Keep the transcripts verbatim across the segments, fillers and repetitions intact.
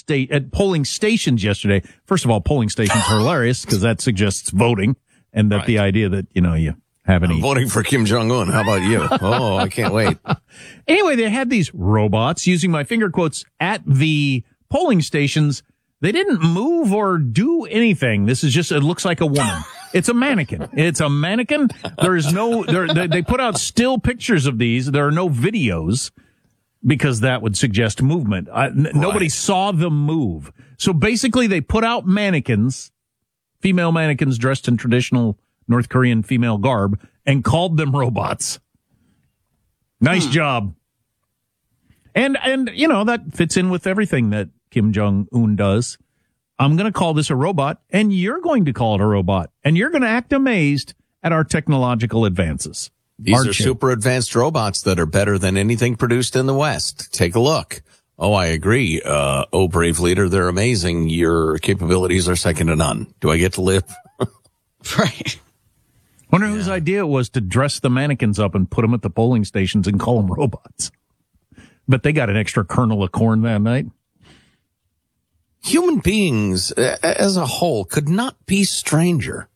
sta- at polling stations yesterday. First of all, polling stations are hilarious because that suggests voting, and that right. the idea that, you know, you have any... I'm voting for Kim Jong-un. How about you? Oh, I can't wait. Anyway, they had these robots, using my finger quotes, at the polling stations. They didn't move or do anything. This is just, it looks like a woman. It's a mannequin. It's a mannequin. There is no, they, they put out still pictures of these. There are no videos because that would suggest movement. I, n- right. Nobody saw them move. So basically they put out mannequins, female mannequins dressed in traditional North Korean female garb, and called them robots. Nice hmm. job. And, and, you know, that fits in with everything that Kim Jong-un does. I'm going to call this a robot, and you're going to call it a robot, and you're going to act amazed at our technological advances. These are super advanced robots that are better than anything produced in the West. Take a look. Oh, I agree. Uh, oh, brave leader, they're amazing. Your capabilities are second to none. Do I get to live? Right. Wonder yeah. whose idea it was to dress the mannequins up and put them at the polling stations and call them robots. But they got an extra kernel of corn that night. Human beings as a whole could not be stranger.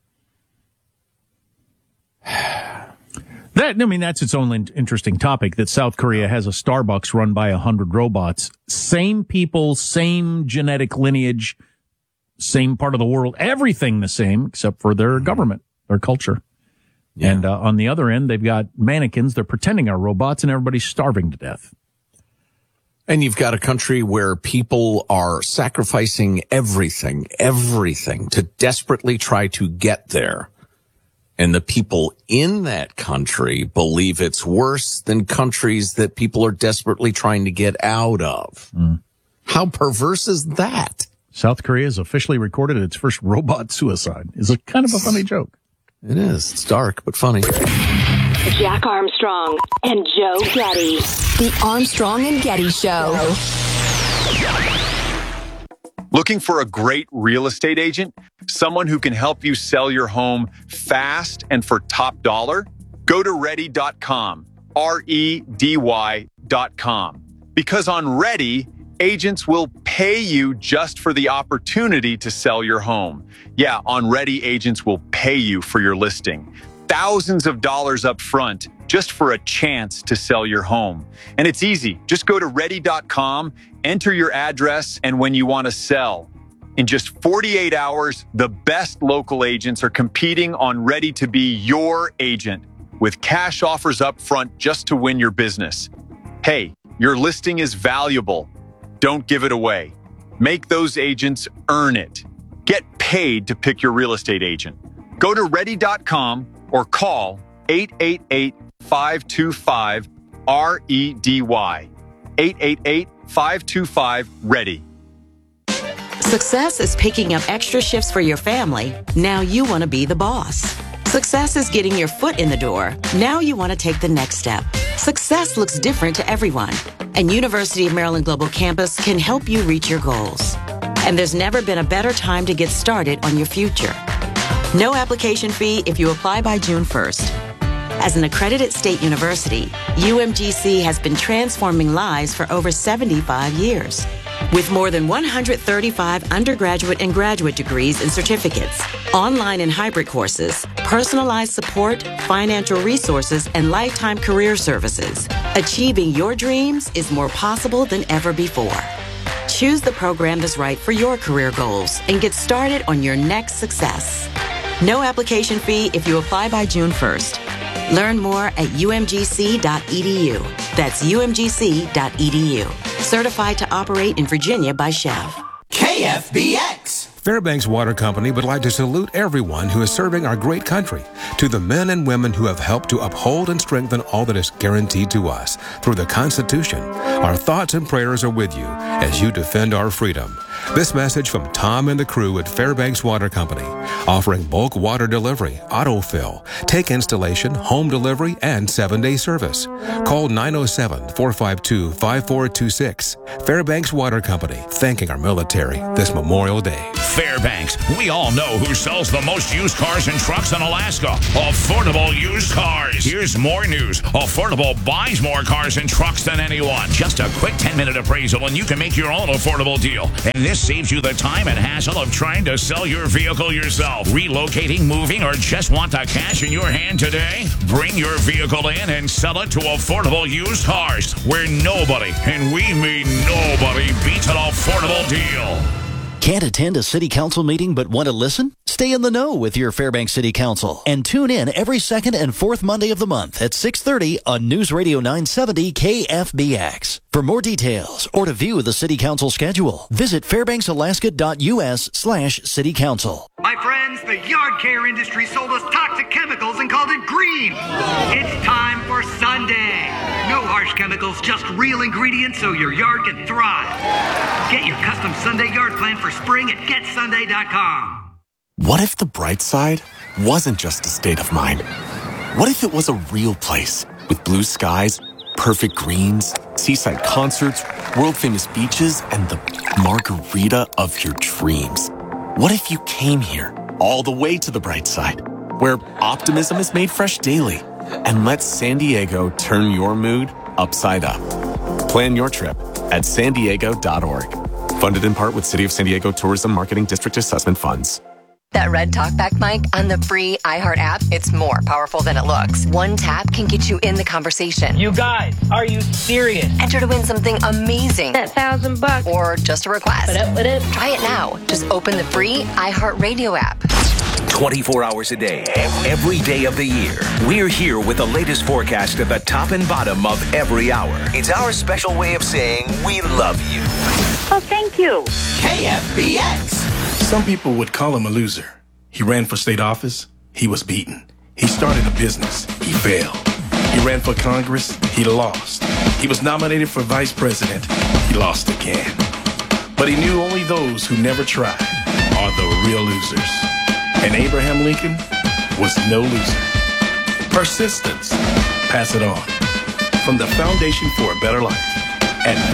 That, I mean, that's its own interesting topic, that South Korea has a Starbucks run by a hundred robots. Same people, same genetic lineage, same part of the world, everything the same except for their government, their culture. Yeah. And uh, on the other end, they've got mannequins. They're pretending are robots, and everybody's starving to death. And you've got a country where people are sacrificing everything, everything to desperately try to get there. And the people in that country believe it's worse than countries that people are desperately trying to get out of. Mm. How perverse is that? South Korea has officially recorded its first robot suicide. It's a kind of a funny joke. It is. It's dark, but funny. Jack Armstrong and Joe Getty. The Armstrong and Getty Show. Looking for a great real estate agent? Someone who can help you sell your home fast and for top dollar? Go to ready dot com, R E D Y dot com. Because on Ready, agents will pay you just for the opportunity to sell your home. Yeah, on Ready, agents will pay you for your listing. Thousands of dollars up front just for a chance to sell your home. And it's easy. Just go to ready dot com, enter your address, and when you want to sell. In just forty-eight hours, the best local agents are competing on Ready to be your agent with cash offers up front just to win your business. Hey, your listing is valuable. Don't give it away. Make those agents earn it. Get paid to pick your real estate agent. Go to ready dot com or call eight eight eight, five two five, R E D Y. eight eight eight, five two five, READY. Success is picking up extra shifts for your family. Now you want to be the boss. Success is getting your foot in the door. Now you want to take the next step. Success looks different to everyone, and University of Maryland Global Campus can help you reach your goals. And there's never been a better time to get started on your future. No application fee if you apply by June first. As an accredited state university, U M G C has been transforming lives for over seventy-five years. With more than one hundred thirty-five undergraduate and graduate degrees and certificates, online and hybrid courses, personalized support, financial resources, and lifetime career services, achieving your dreams is more possible than ever before. Choose the program that's right for your career goals and get started on your next success. No application fee if you apply by June first. Learn more at U M G C dot E D U. That's U M G C dot E D U. Certified to operate in Virginia by Chev. K F B X. Fairbanks Water Company would like to salute everyone who is serving our great country. To the men and women who have helped to uphold and strengthen all that is guaranteed to us through the Constitution, our thoughts and prayers are with you as you defend our freedom. This message from Tom and the crew at Fairbanks Water Company, offering bulk water delivery, autofill, take installation, home delivery, and seven-day service. Call nine oh seven, four five two, five four two six. Fairbanks Water Company, thanking our military this Memorial Day. Fairbanks, we all know who sells the most used cars and trucks in Alaska. Affordable Used Cars. Here's more news. Affordable buys more cars and trucks than anyone. Just a quick ten-minute appraisal and you can make your own affordable deal. And this saves you the time and hassle of trying to sell your vehicle yourself. Relocating, moving, or just want the cash in your hand today? Bring your vehicle in and sell it to Affordable Used Cars, where nobody, and we mean nobody, beats an affordable deal. Can't attend a city council meeting but want to listen? Stay in the know with your Fairbanks City Council and tune in every second and fourth Monday of the month at six thirty on News Radio nine seventy K F B X. For more details or to view the City Council schedule, visit fairbanksalaska.us slash city council. My friends, the yard care industry sold us toxic chemicals and called it green. It's time for Sunday. No harsh chemicals, just real ingredients so your yard can thrive. Get your custom Sunday yard plan for spring at get sunday dot com. What if the bright side wasn't just a state of mind? What if it was a real place with blue skies, perfect greens, seaside concerts, world-famous beaches, and the margarita of your dreams? What if you came here all the way to the bright side, where optimism is made fresh daily, and let San Diego turn your mood upside up? Plan your trip at san diego dot org. Funded in part with City of San Diego Tourism Marketing District Assessment Funds. That red talkback mic on the free iHeart app, it's more powerful than it looks. One tap can get you in the conversation. You guys, are you serious? Enter to win something amazing. That thousand bucks. Or just a request. What up, what up? Try it now. Just open the free iHeart Radio app. twenty-four hours a day, every day of the year. We're here with the latest forecast at the top and bottom of every hour. It's our special way of saying we love you. Oh, thank you. K F B X. Some people would call him a loser. He ran for state office. He was beaten. He started a business. He failed. He ran for Congress. He lost. He was nominated for vice president. He lost again. But he knew only those who never tried are the real losers. And Abraham Lincoln was no loser. Persistence. Pass it on. From the Foundation for a Better Life at